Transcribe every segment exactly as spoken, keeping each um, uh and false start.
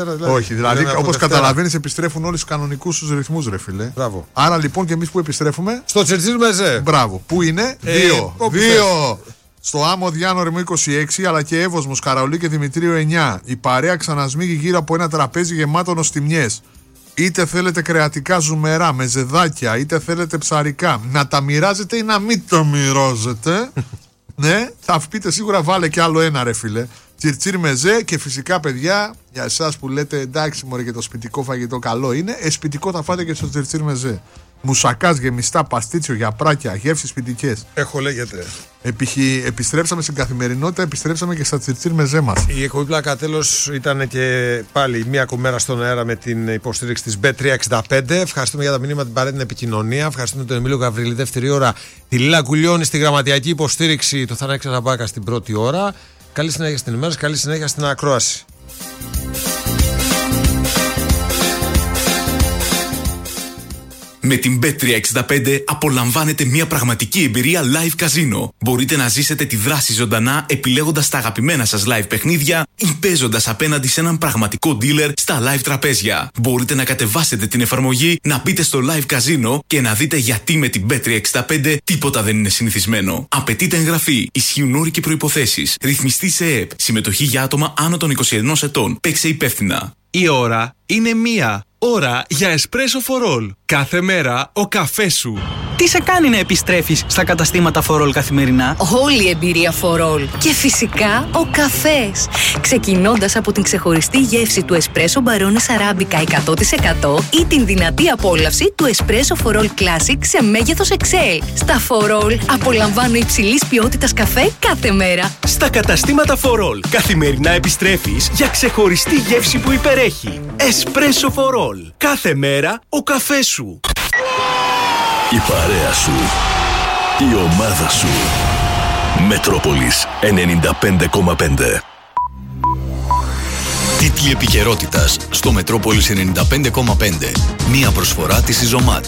Όχι, δηλαδή όπως καταλαβαίνεις, επιστρέφουν όλοι στους κανονικούς τους ρυθμούς, ρε φίλε. Μπράβο. Άρα λοιπόν και εμείς που επιστρέφουμε. Στο Τσερτσίρ Μεζέ. Μπράβο. Πού είναι? Ε, δύο. Δύο. Στο Άμμο Διάνο Ρεμού είκοσι έξι, αλλά και Εύωσμος, Καραολί και Δημητρίου εννιά. Η παρέα ξανασμίγει γύρω από ένα τραπέζι γεμάτο νοστιμιές. Είτε θέλετε κρεατικά ζουμερά με ζεδάκια, είτε θέλετε ψαρικά. Να τα μοιράζετε ή να μην τα μοιράζετε. Ναι, θα πείτε σίγουρα βάλε και άλλο ένα, ρε φίλε. Τσιρτσίρ Μεζέ. Και φυσικά, παιδιά, για εσάς που λέτε εντάξει, μωρέ, και το σπιτικό φαγητό καλό είναι, ε, σπιτικό θα φάτε και στο Τσιρτσίρ Μεζέ. Μουσακάς, γεμιστά, παστίτσιο, γιαπράκια, γεύσεις σπιτικές. Έχω λέγεται. Επιχει... Επιστρέψαμε στην καθημερινότητα, επιστρέψαμε και στα Τσιρτσίρ Μεζέ μας. Η εκπομπή Πλάκα τέλος ήταν και πάλι μία ακόμα μέρα στον αέρα με την υποστήριξη της μπετ τριακόσια εξήντα πέντε. Ευχαριστούμε για τα μηνύματα, την παρέα, την επικοινωνία. Ευχαριστούμε τον Εμίλιο Γαβρίλη δεύτερη ώρα, τη Λίλα Κουλιώνη στη γραμματιακή υποστήριξη, το Θανάκη Ξαμπάκα στην πρώτη ώρα. Καλή συνέχεια στην ημέρα, καλή συνέχεια στην ακρόαση. Με την μπετ τριακόσια εξήντα πέντε απολαμβάνετε μια πραγματική εμπειρία live καζίνο. Μπορείτε να ζήσετε τη δράση ζωντανά επιλέγοντας τα αγαπημένα σας live παιχνίδια ή παίζοντας απέναντι σε έναν πραγματικό dealer στα live τραπέζια. Μπορείτε να κατεβάσετε την εφαρμογή, να μπείτε στο live καζίνο και να δείτε γιατί με την μπετ τριακόσια εξήντα πέντε τίποτα δεν είναι συνηθισμένο. Απαιτείται εγγραφή, ισχύουν όροι και προϋποθέσεις. Ρυθμιστή σε ΕΕΠ. Συμμετοχή για άτομα άνω των είκοσι ενός ετών. Παίξε υπεύθυνα. Η ώρα είναι μία. Ώρα για Espresso for All. Κάθε μέρα ο καφές σου. Τι σε κάνει να επιστρέφεις στα καταστήματα For All καθημερινά? Όλη η εμπειρία For All. Και φυσικά ο καφές. Ξεκινώντας από την ξεχωριστή γεύση του Espresso Barones Arabica εκατό τοις εκατό ή την δυνατή απόλαυση του Espresso For All Classic σε μέγεθος εξ ελ. Στα For All απολαμβάνω υψηλής ποιότητας καφέ κάθε μέρα. Στα καταστήματα For All καθημερινά επιστρέφεις για ξεχωριστή γεύση που υπερέχει. Espresso For All. Κάθε μέρα ο καφές σου. Η παρέα σου. Η ομάδα σου. Μετρόπολης ενενήντα πέντε κόμμα πέντε. Τίτλοι επικαιρότητας στο Μετρόπολης ενενήντα πέντε κόμμα πέντε. Μία προσφορά της Ιζωμάτ.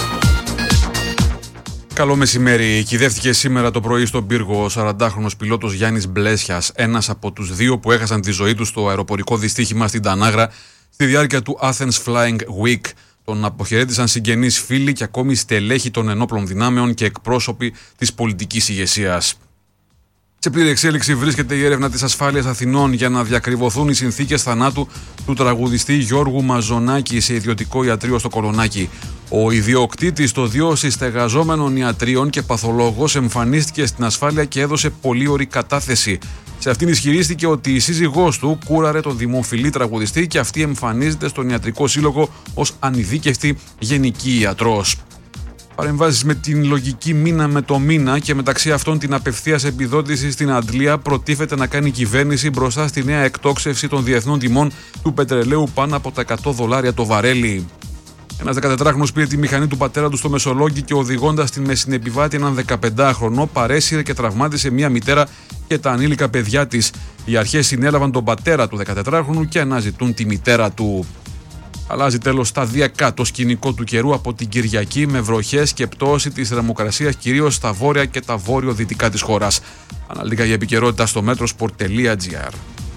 Καλό μεσημέρι. Κυδεύτηκε σήμερα το πρωί στον πύργο ο σαραντάχρονος πιλότος Γιάννης Μπλέσιας, ένας από τους δύο που έχασαν τη ζωή τους στο αεροπορικό δυστύχημα στην Τανάγρα στη διάρκεια του Athens Flying Week. Τον αποχαιρέτησαν συγγενείς, φίλοι και ακόμη στελέχη των ενόπλων δυνάμεων και εκπρόσωποι της πολιτικής ηγεσίας. Σε πλήρη εξέλιξη βρίσκεται η έρευνα της ασφάλειας Αθηνών για να διακριβωθούν οι συνθήκες θανάτου του τραγουδιστή Γιώργου Μαζονάκη σε ιδιωτικό ιατρείο στο Κολονάκι. Ο ιδιοκτήτης των δύο συστεγαζόμενων ιατρίων και παθολόγος εμφανίστηκε στην ασφάλεια και έδωσε πολύωρη κατάθεση. Σε αυτήν ισχυρίστηκε ότι η σύζυγός του κούραρε τον δημοφιλή τραγουδιστή και αυτή εμφανίζεται στον ιατρικό σύλλογο ως ανειδίκευτη γενική ιατρός. Παρεμβάσεις με την λογική μήνα με το μήνα και μεταξύ αυτών την απευθείας επιδότηση στην αντλία προτίθεται να κάνει η κυβέρνηση μπροστά στη νέα εκτόξευση των διεθνών τιμών του πετρελαίου πάνω από τα εκατό δολάρια το βαρέλι. Ένας δεκατετράχρονος πήρε τη μηχανή του πατέρα του στο Μεσολόγγι και οδηγώντας την με συνεπιβάτη έναν δεκαπεντάχρονο παρέσυρε και τραυμάτισε μία μητέρα και τα ανήλικα παιδιά της. Οι αρχές συνέλαβαν τον πατέρα του δεκατετράχρονου και αναζητούν τη μητέρα του. Αλλάζει τέλος σταδιακά το σκηνικό του καιρού από την Κυριακή με βροχές και πτώση της θερμοκρασίας κυρίως στα βόρεια και τα βόρειο-δυτικά της χώρας. Αναλύκα η επικαιρότητα στο metrosport τελεία gr.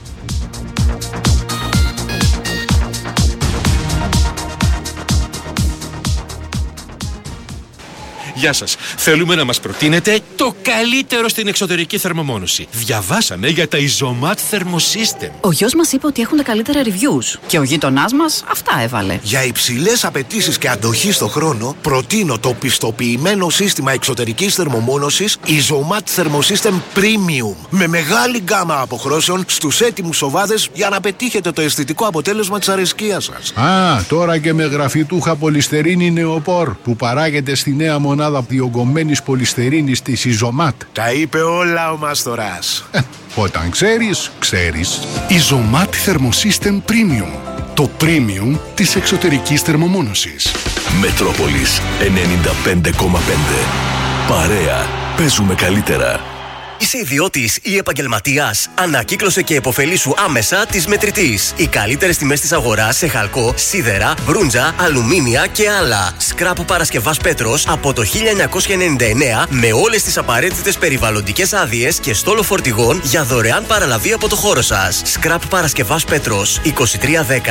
Γεια σας. Θέλουμε να μας προτείνετε το καλύτερο στην εξωτερική θερμομόνωση. Διαβάσαμε για τα Ιζωμάτ Thermosystem. Ο γιος μας είπε ότι έχουν τα καλύτερα reviews και ο γείτονάς μας αυτά έβαλε. Για υψηλές απαιτήσεις και αντοχή στο χρόνο, προτείνω το πιστοποιημένο σύστημα εξωτερικής θερμομόνωσης Ιζωμάτ Thermosystem Premium. Με μεγάλη γκάμα αποχρώσεων στους έτοιμους οβάδες για να πετύχετε το αισθητικό αποτέλεσμα της αρεσκίας σας. Α, τώρα και με γραφιτούχα πολυστερίνη νεοπόρ που παράγεται στη νέα μονάδα διογκωμένης πολυστερίνης της Ιζωμάτ. Τα είπε όλα ο Μαστοράς. Ε, όταν ξέρεις, ξέρεις. Ιζωμάτ Thermosystem Premium. Το premium της εξωτερικής θερμομόνωσης. Μετρόπολης ενενήντα πέντε κόμμα πέντε. Παρέα. Παίζουμε καλύτερα. Είσαι ιδιώτης ή επαγγελματίας? Ανακύκλωσε και επωφελήσου άμεσα της Μετρητής. Οι καλύτερες τιμές της αγοράς σε χαλκό, σίδερα, μπρούντζα, αλουμίνια και άλλα. Σκράπ Παρασκευάς Πέτρος από το χίλια εννιακόσια ενενήντα εννέα με όλες τις απαραίτητες περιβαλλοντικές άδειες και στόλο φορτηγών για δωρεάν παραλαβή από το χώρο σας. Σκράπ Παρασκευάς Πέτρος είκοσι τρία δέκα